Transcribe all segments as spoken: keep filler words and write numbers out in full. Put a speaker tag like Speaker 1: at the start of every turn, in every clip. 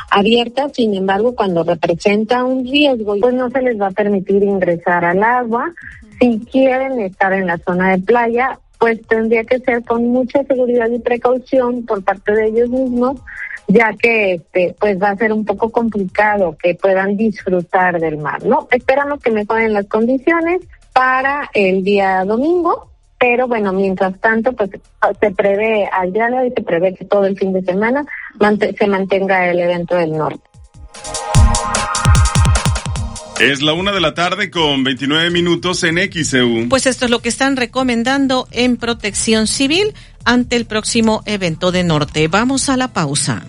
Speaker 1: abiertas. Sin embargo, cuando representa un riesgo, pues no se les va a permitir ingresar al agua. Si quieren estar en la zona de playa, pues tendría que ser con mucha seguridad y precaución por parte de ellos mismos, ya que este pues va a ser un poco complicado que puedan disfrutar del mar, ¿no? Esperamos que mejoren las condiciones para el día domingo, pero bueno, mientras tanto, pues se prevé al día de hoy, se prevé que todo el fin de semana mant- se mantenga el evento del norte.
Speaker 2: Es la una de la tarde con veintinueve minutos en X E U.
Speaker 3: Pues esto es lo que están recomendando en Protección Civil ante el próximo evento de norte. Vamos a la pausa.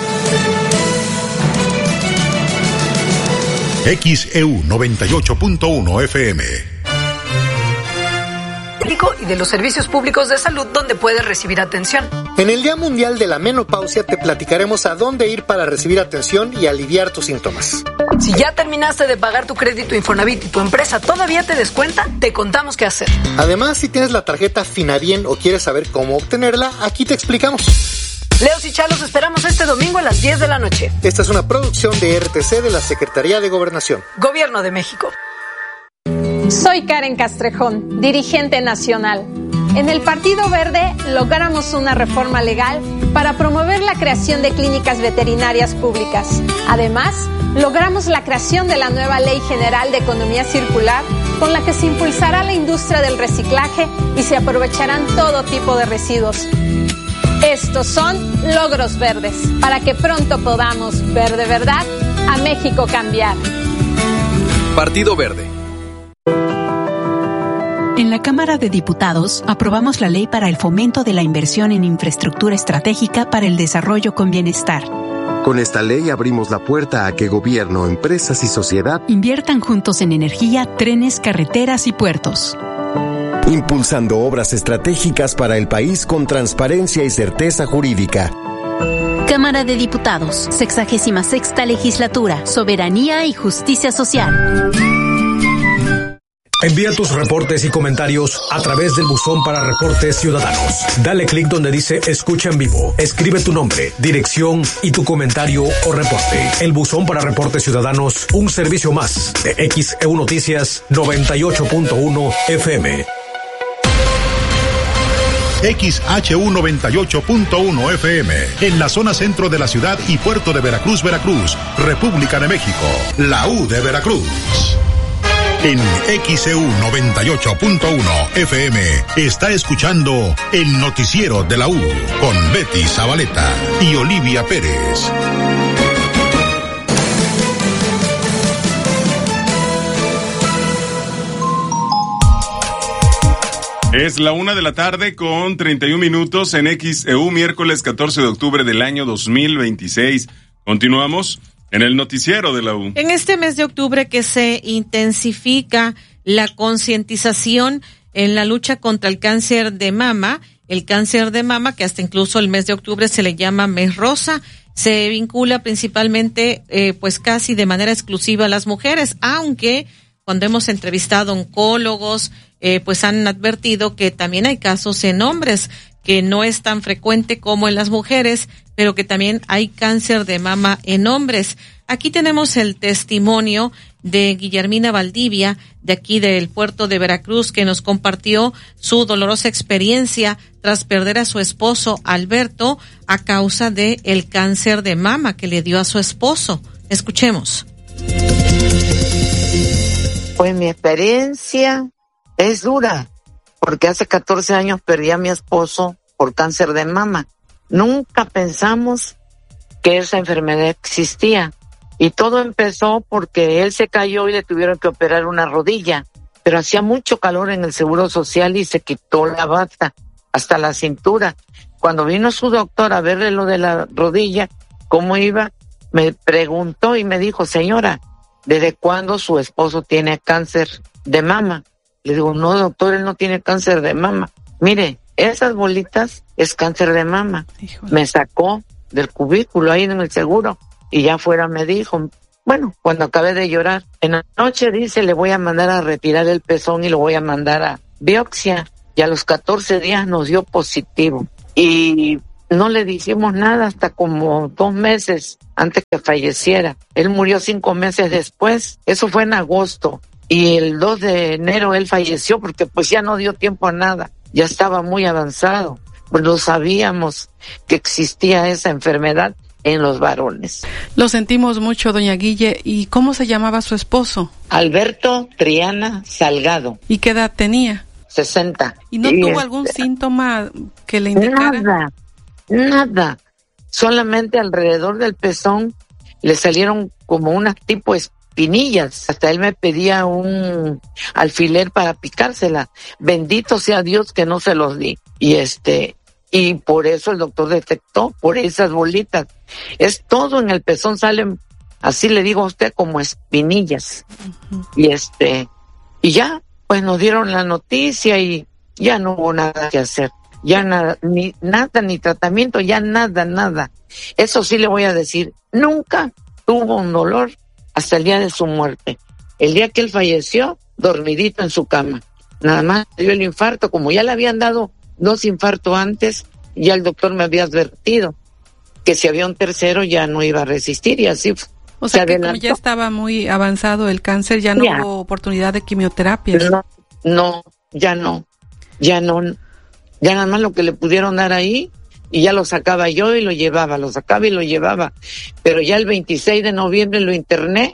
Speaker 4: X E U noventa y ocho punto uno F M.
Speaker 5: Y de los servicios públicos de salud donde puedes recibir atención.
Speaker 6: En el Día Mundial de la Menopausia te platicaremos a dónde ir para recibir atención y aliviar tus síntomas.
Speaker 5: Si ya terminaste de pagar tu crédito Infonavit y tu empresa todavía te descuenta, te contamos qué hacer.
Speaker 6: Además, si tienes la tarjeta Finabien o quieres saber cómo obtenerla, aquí te explicamos.
Speaker 5: Leos y Chalos, esperamos este domingo a las diez de la noche.
Speaker 6: Esta es una producción de R T C de la Secretaría de Gobernación.
Speaker 5: Gobierno de México.
Speaker 7: Soy Karen Castrejón, dirigente nacional. En el Partido Verde logramos una reforma legal para promover la creación de clínicas veterinarias públicas. Además, logramos la creación de la nueva Ley General de Economía Circular, con la que se impulsará la industria del reciclaje y se aprovecharán todo tipo de residuos. Estos son logros verdes, para que pronto podamos ver de verdad a México cambiar.
Speaker 8: Partido Verde.
Speaker 9: En la Cámara de Diputados aprobamos la ley para el fomento de la inversión en infraestructura estratégica para el desarrollo con bienestar.
Speaker 10: Con esta ley abrimos la puerta a que gobierno, empresas y sociedad
Speaker 9: inviertan juntos en energía, trenes, carreteras y puertos.
Speaker 10: Impulsando obras estratégicas para el país con transparencia y certeza jurídica.
Speaker 11: Cámara de Diputados, sexagésima sexta legislatura, soberanía y justicia social.
Speaker 12: Envía tus reportes y comentarios a través del buzón para reportes ciudadanos. Dale clic donde dice escucha en vivo. Escribe tu nombre, dirección y tu comentario o reporte. El buzón para reportes ciudadanos, un servicio más de X E U Noticias noventa y ocho punto uno F M.
Speaker 4: X H U noventa y ocho punto uno F M, en la zona centro de la ciudad y puerto de Veracruz, Veracruz, República de México, la U de Veracruz. En X E U noventa y ocho punto uno F M está escuchando el noticiero de la U con Betty Zabaleta y Olivia Pérez.
Speaker 2: Es la una de la tarde con treinta y un minutos en X E U, miércoles catorce de octubre del año dos mil veintiséis. Continuamos en el noticiero de la U.
Speaker 3: En este mes de octubre que se intensifica la concientización en la lucha contra el cáncer de mama, el cáncer de mama que hasta incluso el mes de octubre se le llama mes rosa, se vincula principalmente eh, pues casi de manera exclusiva a las mujeres, aunque cuando hemos entrevistado oncólogos eh, pues han advertido que también hay casos en hombres, que no es tan frecuente como en las mujeres, pero que también hay cáncer de mama en hombres. Aquí tenemos el testimonio de Guillermina Valdivia, de aquí del puerto de Veracruz, que nos compartió su dolorosa experiencia tras perder a su esposo Alberto a causa de el cáncer de mama que le dio a su esposo. Escuchemos.
Speaker 13: Pues mi experiencia es dura, porque hace catorce años perdí a mi esposo por cáncer de mama. Nunca pensamos que esa enfermedad existía. Y todo empezó porque él se cayó y le tuvieron que operar una rodilla. Pero hacía mucho calor en el Seguro Social y se quitó la bata hasta la cintura. Cuando vino su doctor a verle lo de la rodilla, cómo iba, me preguntó y me dijo, señora, ¿desde cuándo su esposo tiene cáncer de mama? Le digo, no, doctor, él no tiene cáncer de mama. Mire, esas bolitas es cáncer de mama. Híjole. Me sacó del cubículo ahí en el seguro y ya afuera me dijo, bueno, cuando acabé de llorar, en la noche dice, le voy a mandar a retirar el pezón y lo voy a mandar a biopsia. Y a los catorce días nos dio positivo. Y no le dijimos nada hasta como dos meses antes que falleciera. Él murió cinco meses después, eso fue en agosto, y el dos de enero él falleció porque pues ya no dio tiempo a nada, ya estaba muy avanzado, pues no sabíamos que existía esa enfermedad en los varones.
Speaker 14: Lo sentimos mucho, doña Guille. ¿Y cómo se llamaba su esposo?
Speaker 13: Alberto Triana Salgado.
Speaker 14: ¿Y qué edad tenía?
Speaker 13: sesenta.
Speaker 14: ¿Y no
Speaker 13: y
Speaker 14: tuvo
Speaker 13: este,
Speaker 14: algún síntoma que le indicara?
Speaker 13: Nada, nada. Solamente alrededor del pezón le salieron como unas tipo espinillas. Hasta él me pedía un alfiler para picársela. Bendito sea Dios que no se los di. Y este, y por eso el doctor detectó, por esas bolitas. Es todo en el pezón, salen, así le digo a usted, como espinillas. Uh-huh. Y este, y ya, pues nos dieron la noticia y ya no hubo nada que hacer. Ya nada, ni nada, ni tratamiento, ya nada, nada. Eso sí le voy a decir, nunca tuvo un dolor hasta el día de su muerte. El día que él falleció, dormidito en su cama. Nada más dio el infarto, como ya le habían dado dos infartos antes, ya el doctor me había advertido que si había un tercero ya no iba a resistir y así fue.
Speaker 14: O sea que como ya estaba muy avanzado el cáncer, ya no ya. hubo oportunidad de quimioterapia.
Speaker 13: No, no, ya no, ya no, ya nada más lo que le pudieron dar ahí y ya lo sacaba yo y lo llevaba, lo sacaba y lo llevaba. Pero ya el veintiséis de noviembre lo interné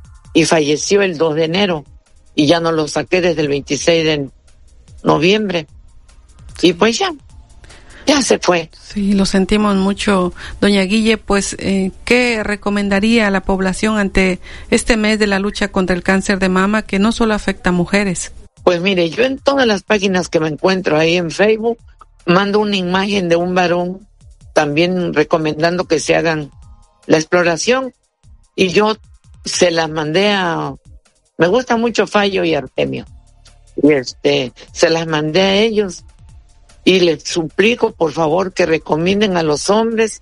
Speaker 13: y falleció el dos de enero y ya no lo saqué desde el veintiséis de noviembre. Sí. Y pues ya. Ya se fue.
Speaker 14: Sí, lo sentimos mucho, doña Guille. Pues, eh, ¿qué recomendaría a la población ante este mes de la lucha contra el cáncer de mama que no solo afecta a mujeres?
Speaker 13: Pues mire, yo en todas las páginas que me encuentro ahí en Facebook, mando una imagen de un varón también recomendando que se hagan la exploración y yo se las mandé a... Me gusta mucho Fallo y Artemio. Y este, se las mandé a ellos. Y les suplico, por favor, que recomienden a los hombres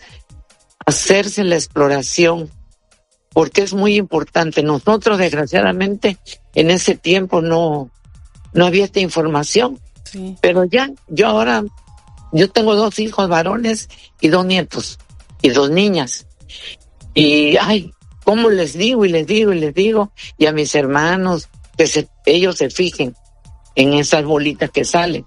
Speaker 13: hacerse la exploración, porque es muy importante. Nosotros, desgraciadamente, en ese tiempo no, no había esta información. Sí. Pero ya, yo ahora, yo tengo dos hijos varones y dos nietos, y dos niñas. Y, ay, ¿cómo les digo? Y les digo, y les digo, y a mis hermanos, que se, ellos se fijen en esas bolitas que salen.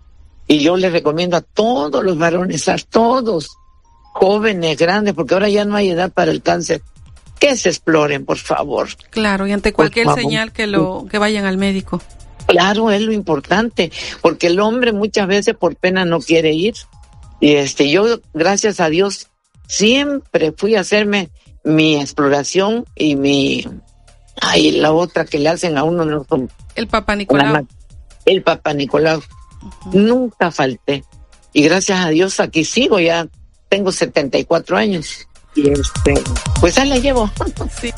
Speaker 13: Y yo les recomiendo a todos los varones, a todos, jóvenes, grandes, porque ahora ya no hay edad para el cáncer, que se exploren, por favor.
Speaker 14: Claro, y ante cualquier señal que lo que vayan al médico.
Speaker 13: Claro, es lo importante, porque el hombre muchas veces por pena no quiere ir. Y este, yo, gracias a Dios, siempre fui a hacerme mi exploración y mi, ay, la otra que le hacen a uno, no,
Speaker 14: el Papá Nicolau.
Speaker 13: El Papá Nicolau. Uh-huh. Nunca falté y gracias a Dios aquí sigo, ya tengo setenta y cuatro años y este, pues ahí la llevo. Sí.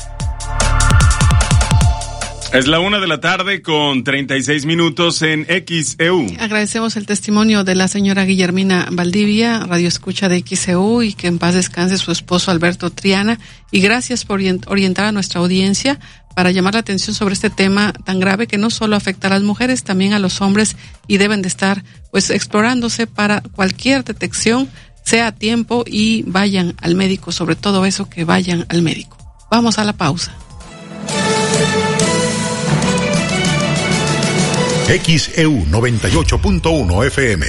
Speaker 2: Es la una de la tarde con treinta y seis minutos en X E U.
Speaker 14: Agradecemos el testimonio de la señora Guillermina Valdivia, radio escucha de X E U, y que en paz descanse su esposo Alberto Triana, y gracias por orientar a nuestra audiencia para llamar la atención sobre este tema tan grave que no solo afecta a las mujeres, también a los hombres, y deben de estar pues explorándose para cualquier detección, sea a tiempo, y vayan al médico, sobre todo eso, que vayan al médico. Vamos a la pausa.
Speaker 4: X E U noventa y ocho punto uno F M.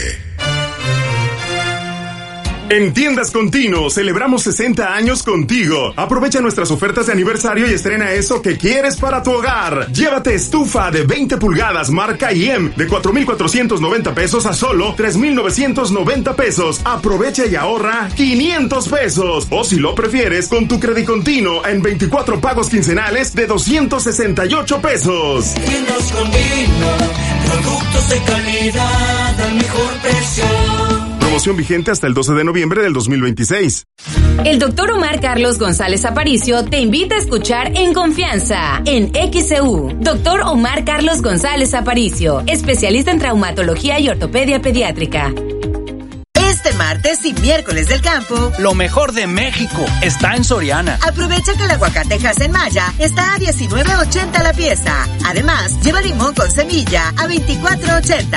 Speaker 2: En Tiendas Continuo celebramos sesenta años contigo. Aprovecha nuestras ofertas de aniversario y estrena eso que quieres para tu hogar. Llévate estufa de veinte pulgadas marca I E M de cuatro mil cuatrocientos noventa pesos a solo tres mil novecientos noventa pesos. Aprovecha y ahorra quinientos pesos. O si lo prefieres, con tu crédito continuo en veinticuatro pagos quincenales de doscientos sesenta y ocho pesos.
Speaker 15: Tiendas Continuo, productos de calidad al mejor precio.
Speaker 2: Promoción vigente hasta el doce de noviembre del dos mil veintiséis.
Speaker 16: El doctor Omar Carlos González Aparicio te invita a escuchar En Confianza en X E U. Doctor Omar Carlos González Aparicio, especialista en traumatología y ortopedia pediátrica.
Speaker 17: Este martes y miércoles del campo,
Speaker 18: lo mejor de México está en Soriana.
Speaker 17: Aprovecha que el aguacate en Maya está a diecinueve ochenta la pieza. Además, lleva limón con semilla a veinticuatro ochenta.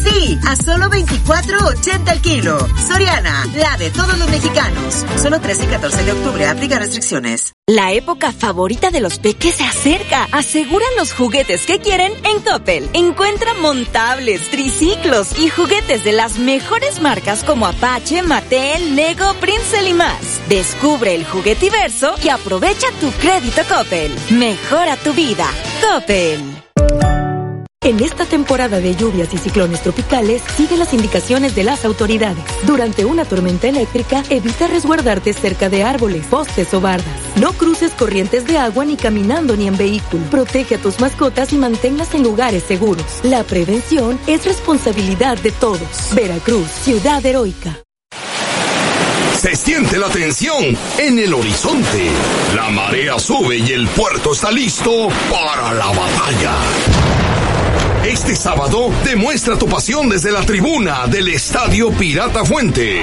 Speaker 17: Sí, a solo veinticuatro ochenta el kilo. Soriana, la de todos los mexicanos. Solo trece y catorce de octubre, aplica restricciones.
Speaker 19: La época favorita de los peques se acerca. Aseguran los juguetes que quieren en Coppel. Encuentra montables, triciclos y juguetes de las mejores marcas como Apache, Mattel, Lego, Princeton y más. Descubre el juguetiverso y aprovecha tu crédito Coppel. Mejora tu vida. Coppel.
Speaker 20: En esta temporada de lluvias y ciclones tropicales, sigue las indicaciones de las autoridades. Durante una tormenta eléctrica, evita resguardarte cerca de árboles, postes o bardas. No cruces corrientes de agua ni caminando ni en vehículo. Protege a tus mascotas y manténlas en lugares seguros. La prevención es responsabilidad de todos. Veracruz, ciudad heroica.
Speaker 21: Se siente la tensión en el horizonte. La marea sube y el puerto está listo para la batalla. Este sábado, demuestra tu pasión desde la tribuna del Estadio Pirata Fuente.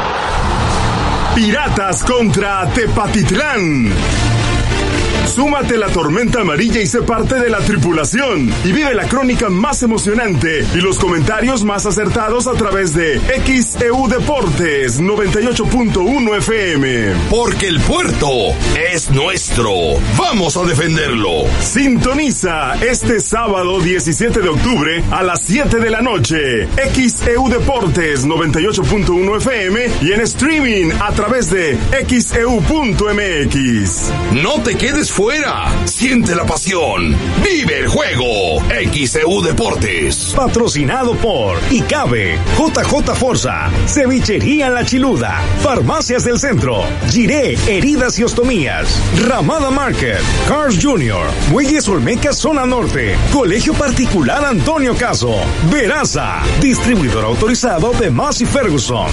Speaker 2: Piratas contra Tepatitlán. Súmate a la tormenta amarilla y sé parte de la tripulación. Y vive la crónica más emocionante y los comentarios más acertados a través de X E U Deportes noventa y ocho punto uno F M.
Speaker 21: Porque el puerto es nuestro. Vamos a defenderlo.
Speaker 2: Sintoniza este sábado diecisiete de octubre a las siete de la noche. X E U Deportes noventa y ocho punto uno F M y en streaming a través de X E U punto M X.
Speaker 21: No te quedes fuera. Siente la pasión. Vive el juego. X E U Deportes.
Speaker 22: Patrocinado por ICABE, J J Forza, Cevichería La Chiluda, Farmacias del Centro, Giré, Heridas y Ostomías, Ramada Market, Cars Junior, Muelles Olmeca Zona Norte, Colegio Particular Antonio Caso, Veraza, distribuidor autorizado de Massey Ferguson.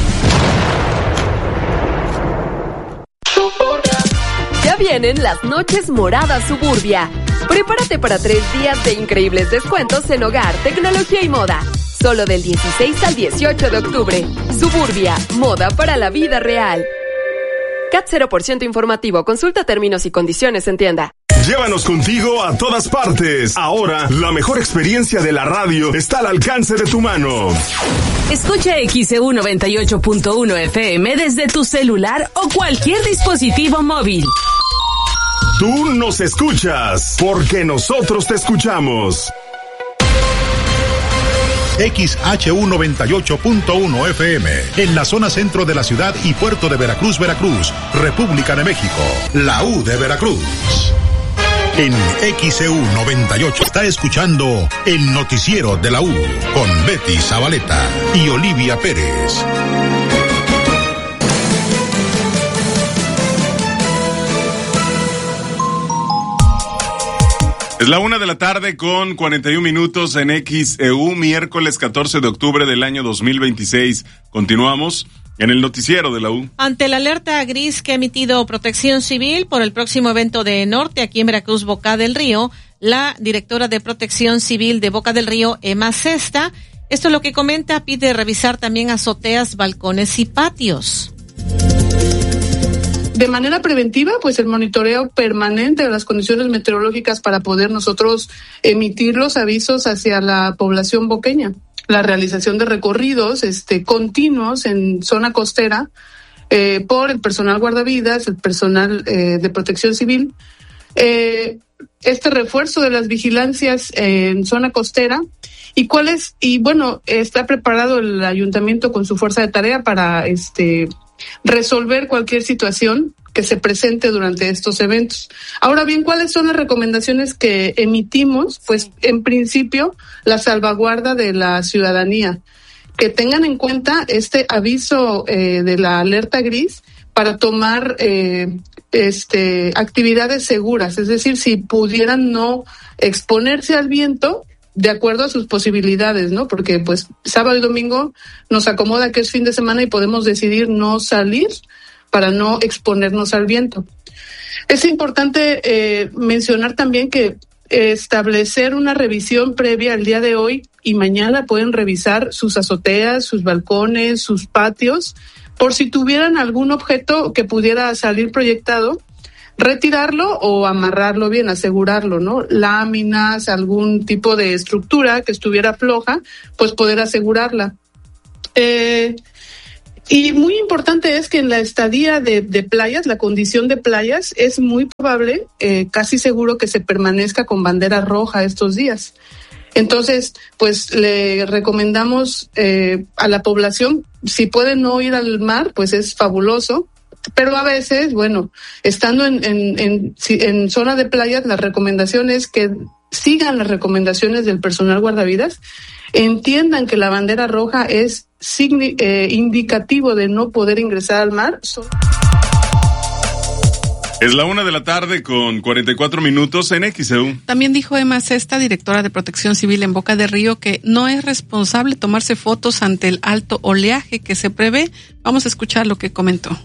Speaker 23: Ya vienen las noches moradas Suburbia. Prepárate para tres días de increíbles descuentos en hogar, tecnología y moda. Solo del dieciséis al dieciocho de octubre. Suburbia, moda para la vida real. C A T cero por ciento informativo. Consulta términos y condiciones en tienda.
Speaker 2: Llévanos contigo a todas partes. Ahora, la mejor experiencia de la radio está al alcance de tu mano.
Speaker 16: Escucha X E U noventa y ocho punto uno F M desde tu celular o cualquier dispositivo móvil.
Speaker 2: Tú nos escuchas, porque nosotros te escuchamos.
Speaker 4: X H U noventa y ocho punto uno F M, en la zona centro de la ciudad y puerto de Veracruz, Veracruz, República de México, la U de Veracruz. En X E U noventa y ocho está escuchando el noticiero de la U con Betty Zabaleta y Olivia Pérez.
Speaker 24: Es la una de la tarde con cuarenta y un minutos en X E U, miércoles catorce de octubre del año dos mil veintiséis. Continuamos en el noticiero de la U.
Speaker 3: Ante la alerta gris que ha emitido Protección Civil por el próximo evento de Norte aquí en Veracruz, Boca del Río, la directora de Protección Civil de Boca del Río, Emma Cesta, esto es lo que comenta, pide revisar también azoteas, balcones y patios.
Speaker 14: De manera preventiva, pues el monitoreo permanente de las condiciones meteorológicas para poder nosotros emitir los avisos hacia la población boqueña. La realización de recorridos este, continuos en zona costera eh, por el personal guardavidas, el personal eh, de protección civil. Eh, este refuerzo de las vigilancias eh, en zona costera. ¿Y cuál es? Y bueno, está preparado el ayuntamiento con su fuerza de tarea para este resolver cualquier situación que se presente durante estos eventos. Ahora bien, ¿cuáles son las recomendaciones que emitimos? Pues en principio, la salvaguarda de la ciudadanía. Que tengan en cuenta este aviso eh, de la alerta gris para tomar eh, este actividades seguras. Es decir, si pudieran no exponerse al viento, de acuerdo a sus posibilidades, ¿no? Porque pues sábado y domingo nos acomoda que es fin de semana y podemos decidir no salir para no exponernos al viento. Es importante eh, mencionar también que establecer una revisión previa el día de hoy y mañana pueden revisar sus azoteas, sus balcones, sus patios, por si tuvieran algún objeto que pudiera salir proyectado retirarlo o amarrarlo bien, asegurarlo, ¿no? Láminas, algún tipo de estructura que estuviera floja, pues poder asegurarla. Eh, y muy importante es que en la estadía de, de playas, la condición de playas, es muy probable, eh, casi seguro que se permanezca con bandera roja estos días. Entonces, pues le recomendamos eh, a la población, si pueden no ir al mar, pues es fabuloso. Pero a veces, bueno, estando en, en, en, en zona de playas, la recomendación es que sigan las recomendaciones del personal guardavidas, entiendan que la bandera roja es signi, eh, indicativo de no poder ingresar al mar.
Speaker 24: Es la una de la tarde con cuarenta y cuatro minutos en X E U.
Speaker 14: También dijo Emma Cesta, directora de Protección Civil en Boca del Río, que no es responsable tomarse fotos ante el alto oleaje que se prevé. Vamos a escuchar lo que comentó.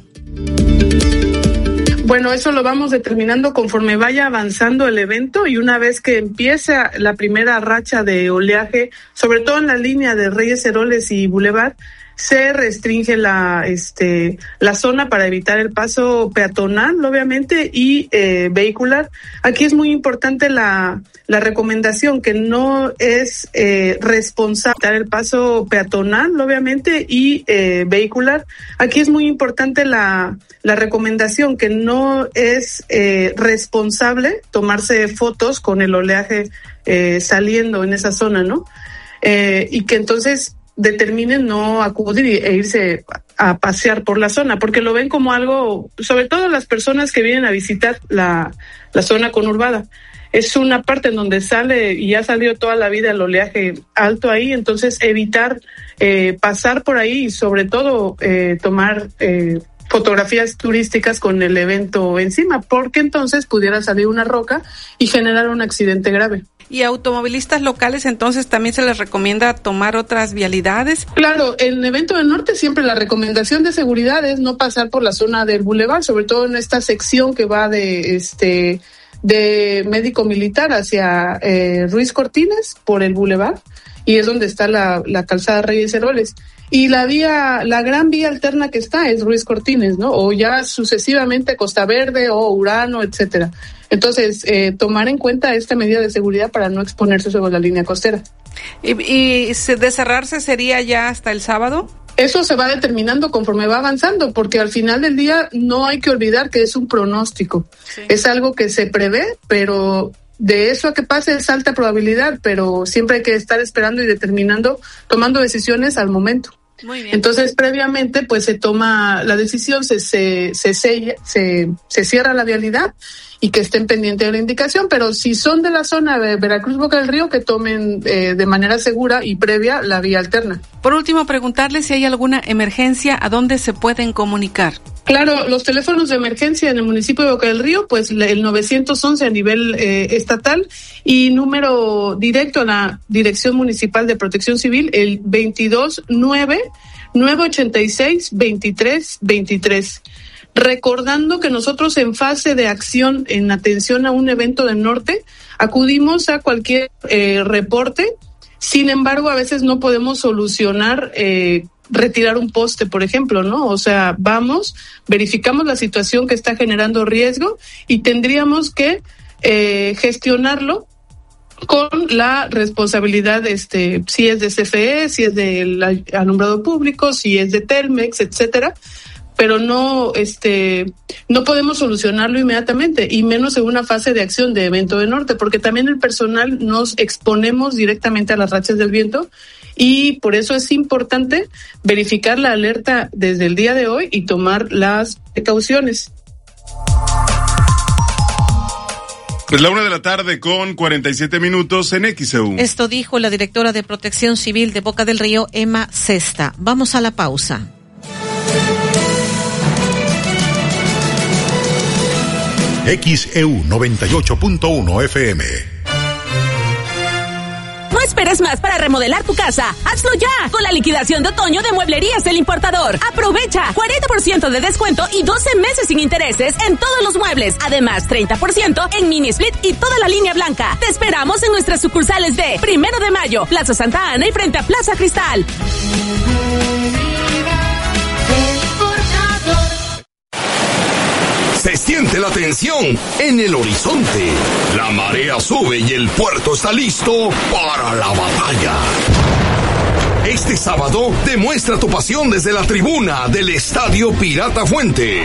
Speaker 14: Bueno, eso lo vamos determinando conforme vaya avanzando el evento, y una vez que empiece la primera racha de oleaje, sobre todo en la línea de Reyes Heroles y Boulevard, se restringe la este la zona para evitar el paso peatonal, obviamente, y eh, vehicular. Aquí es muy importante la la recomendación que no es eh, responsable el paso peatonal, obviamente, y eh, vehicular. Aquí es muy importante la la recomendación que no es eh, responsable tomarse fotos con el oleaje eh, saliendo en esa zona, ¿no? Eh, y que entonces determinen no acudir e irse a pasear por la zona, porque lo ven como algo, sobre todo las personas que vienen a visitar la, la zona conurbada. Es una parte en donde sale y ha salido toda la vida el oleaje alto ahí, entonces evitar eh, pasar por ahí y sobre todo eh, tomar eh, fotografías turísticas con el evento encima, porque entonces pudiera salir una roca y generar un accidente grave.
Speaker 1: ¿Y automovilistas locales entonces también se les recomienda tomar otras vialidades?
Speaker 14: Claro, en el evento del norte siempre la recomendación de seguridad es no pasar por la zona del Boulevard, sobre todo en esta sección que va de este de Médico Militar hacia eh, Ruiz Cortines por el Boulevard, y es donde está la, la calzada Reyes Heroles. Y la vía, la gran vía alterna que está es Ruiz Cortines, ¿no? O ya sucesivamente Costa Verde o Urano, etcétera. Entonces, eh, tomar en cuenta esta medida de seguridad para no exponerse sobre la línea costera.
Speaker 1: ¿Y, y de cerrarse sería ya hasta el sábado?
Speaker 14: Eso se va determinando conforme va avanzando, porque al final del día no hay que olvidar que es un pronóstico. Sí. Es algo que se prevé, pero de eso a que pase es alta probabilidad, pero siempre hay que estar esperando y determinando, tomando decisiones al momento. Muy bien. Entonces, previamente, pues se toma la decisión, se se se sella, se, se cierra la vialidad y que estén pendientes de la indicación, pero si son de la zona de Veracruz, Boca del Río, que tomen eh, de manera segura y previa la vía alterna.
Speaker 1: Por último, preguntarle si hay alguna emergencia, ¿a dónde se pueden comunicar?
Speaker 14: Claro, los teléfonos de emergencia en el municipio de Boca del Río, pues el nueve once a nivel eh, estatal, y número directo a la Dirección Municipal de Protección Civil, el veintidós nueve, nueve ochenta y seis, veintitrés veintitrés. Recordando que nosotros en fase de acción en atención a un evento del norte, acudimos a cualquier eh, reporte. Sin embargo, a veces no podemos solucionar eh, retirar un poste, por ejemplo, ¿no? O sea, vamos, verificamos la situación que está generando riesgo y tendríamos que eh, gestionarlo con la responsabilidad, este, si es de C F E, si es del alumbrado público, si es de Telmex, etcétera, pero no, este, no podemos solucionarlo inmediatamente, y menos en una fase de acción de evento de norte, porque también el personal nos exponemos directamente a las rachas del viento, y por eso es importante verificar la alerta desde el día de hoy y tomar las precauciones.
Speaker 24: Es la una de la tarde con cuarenta y siete minutos en X E U.
Speaker 3: Esto dijo la directora de Protección Civil de Boca del Río, Emma Cesta. Vamos a la pausa.
Speaker 4: X E U noventa y ocho punto uno F M.
Speaker 16: No esperes más para remodelar tu casa. ¡Hazlo ya! Con la liquidación de otoño de Mueblerías El Importador. Aprovecha cuarenta por ciento de descuento y doce meses sin intereses en todos los muebles. Además, treinta por ciento en mini split y toda la línea blanca. Te esperamos en nuestras sucursales de Primero de Mayo, Plaza Santa Ana y frente a Plaza Cristal.
Speaker 21: Se siente siente la tensión en el horizonte. La marea sube y el puerto está listo para la batalla. Este sábado demuestra tu pasión desde la tribuna del Estadio Pirata Fuente.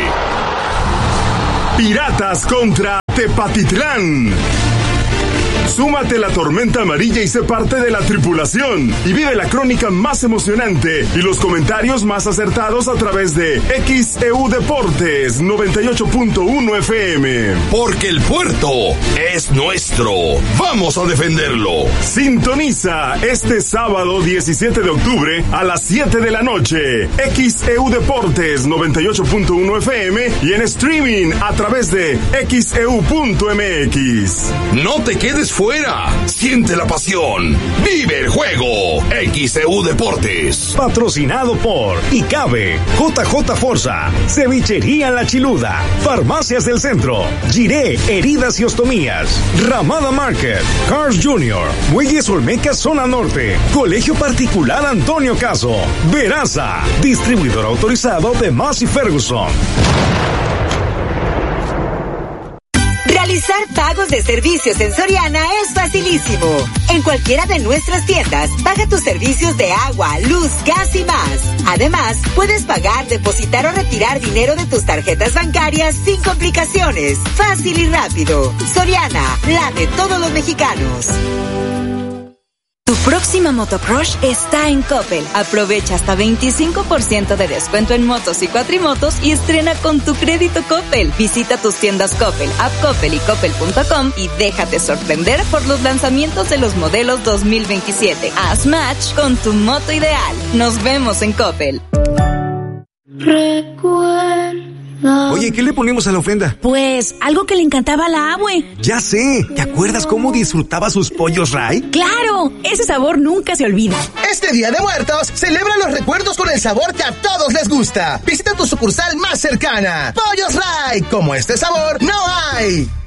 Speaker 2: Piratas contra Tepatitlán. Súmate a la tormenta amarilla y sé parte de la tripulación y vive la crónica más emocionante y los comentarios más acertados a través de X E U Deportes noventa y ocho punto uno F M.
Speaker 21: Porque el puerto es nuestro. Vamos a defenderlo.
Speaker 2: Sintoniza este sábado diecisiete de octubre a las siete de la noche. X E U Deportes noventa y ocho punto uno F M y en streaming a través de X E U punto M X.
Speaker 21: No te quedes fuera. Siente la pasión. Vive el juego. X E U Deportes.
Speaker 22: Patrocinado por ICABE, J J Forza, Cevichería La Chiluda, Farmacias del Centro, Giré, Heridas y Ostomías, Ramada Market, Cars Junior, Muelles Olmeca Zona Norte, Colegio Particular Antonio Caso, Veraza, distribuidor autorizado de Massey Ferguson.
Speaker 17: Realizar pagos de servicios en Soriana es facilísimo. En cualquiera de nuestras tiendas, paga tus servicios de agua, luz, gas y más. Además, puedes pagar, depositar o retirar dinero de tus tarjetas bancarias sin complicaciones. Fácil y rápido. Soriana, la de todos los mexicanos.
Speaker 19: Tu próxima motocrush está en Coppel. Aprovecha hasta veinticinco por ciento de descuento en motos y cuatrimotos y estrena con tu crédito Coppel. Visita tus tiendas Coppel, App Coppel y Coppel punto com y déjate sorprender por los lanzamientos de los modelos dos mil veintisiete. Haz match con tu moto ideal. Nos vemos en Coppel.
Speaker 5: Recuerda. Oye, ¿qué le ponemos a la ofrenda?
Speaker 19: Pues, algo que le encantaba a la abue.
Speaker 5: Ya sé. ¿Te acuerdas cómo disfrutaba sus pollos Ray?
Speaker 19: ¡Claro! Ese sabor nunca se olvida.
Speaker 6: Este Día de Muertos, celebra los recuerdos con el sabor que a todos les gusta. Visita tu sucursal más cercana. Pollos Ray. Como este sabor, no hay.